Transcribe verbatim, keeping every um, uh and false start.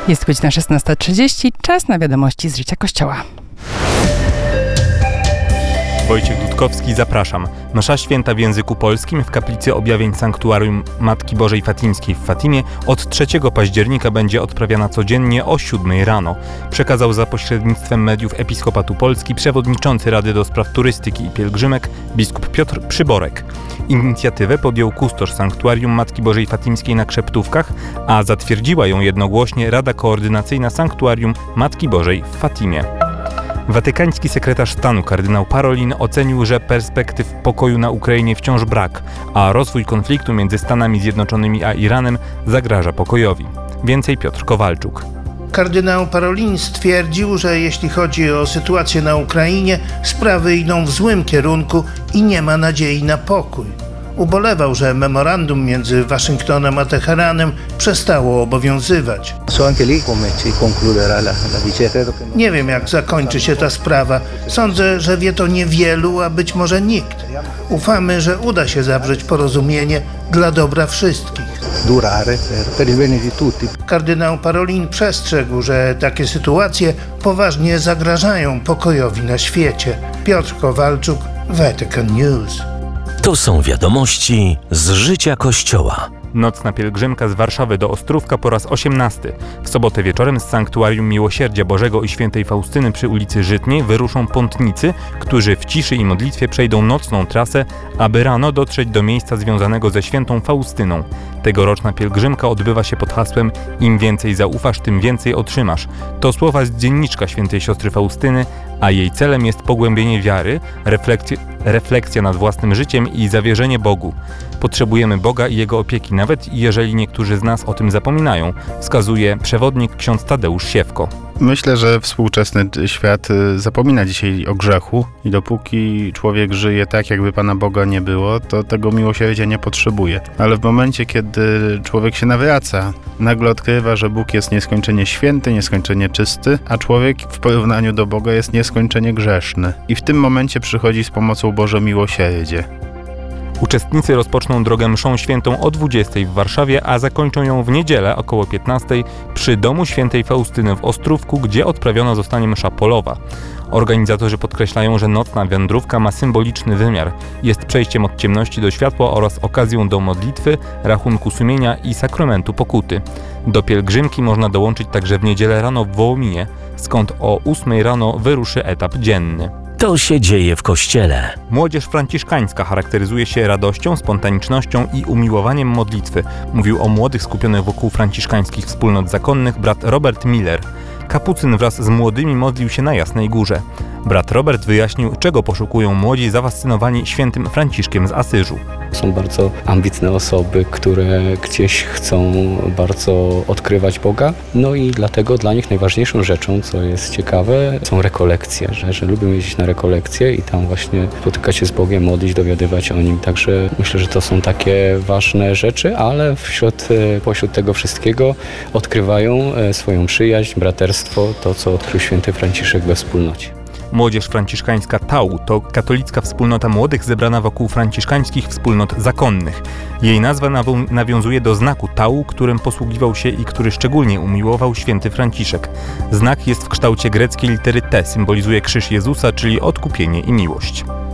Jest godzina szesnasta trzydzieści, czas na wiadomości z życia Kościoła. Wojciech Dudkowski, zapraszam. Msza święta w języku polskim w kaplicy objawień Sanktuarium Matki Bożej Fatimskiej w Fatimie od trzeciego października będzie odprawiana codziennie o siódmej rano. Przekazał za pośrednictwem mediów Episkopatu Polski przewodniczący Rady do Spraw Turystyki i Pielgrzymek biskup Piotr Przyborek. Inicjatywę podjął kustosz Sanktuarium Matki Bożej Fatimskiej na Krzeptówkach, a zatwierdziła ją jednogłośnie Rada Koordynacyjna Sanktuarium Matki Bożej w Fatimie. Watykański sekretarz stanu kardynał Parolin ocenił, że perspektyw pokoju na Ukrainie wciąż brak, a rozwój konfliktu między Stanami Zjednoczonymi a Iranem zagraża pokojowi. Więcej Piotr Kowalczuk. Kardynał Parolin stwierdził, że jeśli chodzi o sytuację na Ukrainie, sprawy idą w złym kierunku i nie ma nadziei na pokój. Ubolewał, że memorandum między Waszyngtonem a Teheranem przestało obowiązywać. Nie wiem, jak zakończy się ta sprawa. Sądzę, że wie to niewielu, a być może nikt. Ufamy, że uda się zawrzeć porozumienie dla dobra wszystkich. Kardynał Parolin przestrzegł, że takie sytuacje poważnie zagrażają pokojowi na świecie. Piotr Kowalczuk, Vatican News. To są wiadomości z życia Kościoła. Nocna pielgrzymka z Warszawy do Ostrówka po raz osiemnasty. W sobotę wieczorem z Sanktuarium Miłosierdzia Bożego i Świętej Faustyny przy ulicy Żytniej wyruszą pątnicy, którzy w ciszy i modlitwie przejdą nocną trasę, aby rano dotrzeć do miejsca związanego ze Świętą Faustyną. Tegoroczna pielgrzymka odbywa się pod hasłem „Im więcej zaufasz, tym więcej otrzymasz”. To słowa z dzienniczka Świętej Siostry Faustyny, a jej celem jest pogłębienie wiary, refleksja, refleksja nad własnym życiem i zawierzenie Bogu. Potrzebujemy Boga i Jego opieki, nawet jeżeli niektórzy z nas o tym zapominają, wskazuje przewodnik ksiądz Tadeusz Siewko. Myślę, że współczesny świat zapomina dzisiaj o grzechu i dopóki człowiek żyje tak, jakby Pana Boga nie było, to tego miłosierdzia nie potrzebuje. Ale w momencie, kiedy człowiek się nawraca, nagle odkrywa, że Bóg jest nieskończenie święty, nieskończenie czysty, a człowiek w porównaniu do Boga jest nieskończenie grzeszny. I w tym momencie przychodzi z pomocą Boże miłosierdzie. Uczestnicy rozpoczną drogę mszą świętą o dwudziestej w Warszawie, a zakończą ją w niedzielę około piętnastej przy domu Świętej Faustyny w Ostrówku, gdzie odprawiona zostanie msza polowa. Organizatorzy podkreślają, że nocna wędrówka ma symboliczny wymiar. Jest przejściem od ciemności do światła oraz okazją do modlitwy, rachunku sumienia i sakramentu pokuty. Do pielgrzymki można dołączyć także w niedzielę rano w Wołominie, skąd o ósmej rano wyruszy etap dzienny. To się dzieje w Kościele. Młodzież franciszkańska charakteryzuje się radością, spontanicznością i umiłowaniem modlitwy. Mówił o młodych skupionych wokół franciszkańskich wspólnot zakonnych brat Robert Miller. Kapucyn wraz z młodymi modlił się na Jasnej Górze. Brat Robert wyjaśnił, czego poszukują młodzi zafascynowani świętym Franciszkiem z Asyżu. Są bardzo ambitne osoby, które gdzieś chcą bardzo odkrywać Boga. No i dlatego dla nich najważniejszą rzeczą, co jest ciekawe, są rekolekcje, że, że lubią jeździć na rekolekcje i tam właśnie spotykać się z Bogiem, modlić, dowiadywać o Nim. Także myślę, że to są takie ważne rzeczy, ale wśród, pośród tego wszystkiego odkrywają swoją przyjaźń, braterstwo, to co odkrył święty Franciszek we wspólnocie. Młodzież franciszkańska Tau to katolicka wspólnota młodych zebrana wokół franciszkańskich wspólnot zakonnych. Jej nazwa naw- nawiązuje do znaku Tau, którym posługiwał się i który szczególnie umiłował święty Franciszek. Znak jest w kształcie greckiej litery T, symbolizuje krzyż Jezusa, czyli odkupienie i miłość.